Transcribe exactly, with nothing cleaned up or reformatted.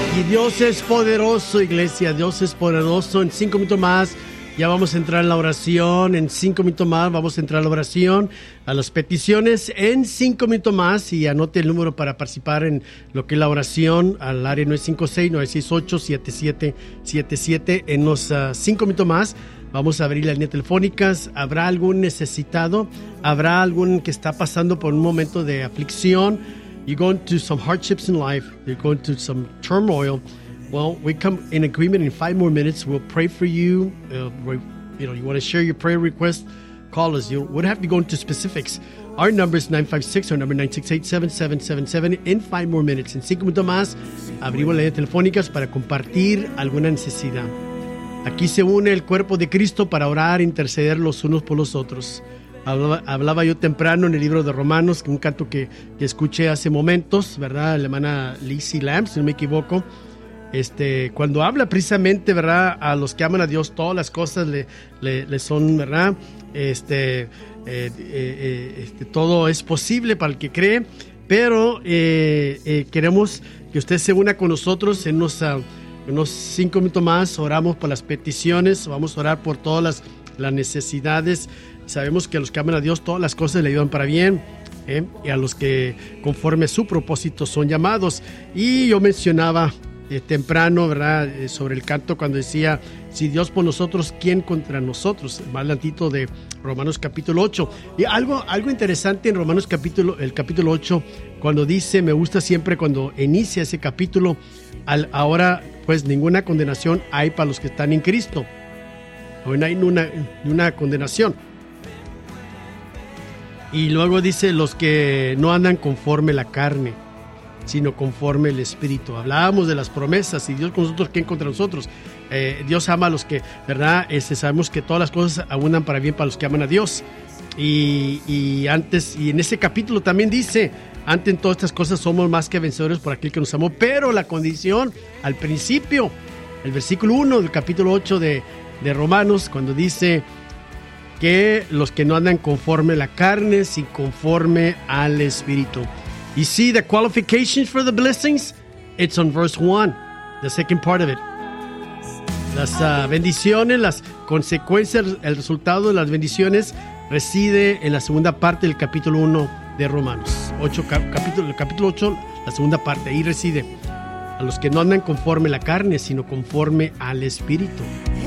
Y Dios es poderoso, iglesia. Dios es poderoso. En cinco minutos más ya vamos a entrar en la oración. En cinco minutos más vamos a entrar a la oración, a las peticiones. En cinco minutos más, y anote el número para participar en lo que es la oración al área nueve cinco seis, nueve seis ocho, siete siete siete siete. En los uh, cinco minutos más vamos a abrir las líneas telefónicas. ¿Habrá algún necesitado? ¿Habrá algún que está pasando por un momento de aflicción? You're going through some hardships in life. You're going through some turmoil. Well, we come in agreement in five more minutes. We'll pray for you. Uh, we, you know, you want to share your prayer request? Call us. You would have to go into specifics. Our number is nine five six, our number nine six eight, seven seven seven seven. In five more minutes. En cinco minutos más, abrimos las líneas telefónicas para compartir alguna necesidad. Aquí se une el cuerpo de Cristo para orar e interceder los unos por los otros. Hablaba, hablaba yo temprano en el libro de Romanos, un canto que, que escuché hace momentos, ¿verdad? La hermana Lizzie Lamb, si no me equivoco. Este, cuando habla precisamente, ¿verdad? A los que aman a Dios, todas las cosas le, le, le son, ¿verdad? Este, eh, eh, eh, este, todo es posible para el que cree, pero eh, eh, queremos que usted se una con nosotros en unos, uh, unos cinco minutos más. Oramos por las peticiones, vamos a orar por todas las, las necesidades. Sabemos que a los que aman a Dios todas las cosas le ayudan para bien, ¿eh? Y a los que conforme a su propósito son llamados. Y yo mencionaba eh, temprano, ¿verdad? Eh, sobre el canto cuando decía, si Dios por nosotros, ¿quién contra nosotros? Más adelantito de Romanos capítulo ocho. Y algo, algo interesante en Romanos capítulo, el capítulo ocho, cuando dice, me gusta siempre cuando inicia ese capítulo, al, ahora pues ninguna condenación hay para los que están en Cristo. No hay una, una condenación. Y luego dice, los que no andan conforme la carne, sino conforme el Espíritu. Hablábamos de las promesas, y Dios con nosotros, ¿quién contra nosotros? Eh, Dios ama a los que, ¿verdad? Este, sabemos que todas las cosas abundan para bien para los que aman a Dios. Y, y antes, y en ese capítulo también dice, antes en todas estas cosas somos más que vencedores por aquel que nos amó, pero la condición al principio, el versículo uno del capítulo ocho de, de Romanos, cuando dice que los que no andan conforme la carne, sino conforme al Espíritu. You see the qualifications for the blessings? It's on verse one, the second part of it. Las uh, bendiciones, las consecuencias, el resultado de las bendiciones reside en la segunda parte del capítulo uno de Romanos. ocho, capítulo, el capítulo ocho, la segunda parte, ahí reside. A los que no andan conforme la carne, sino conforme al Espíritu.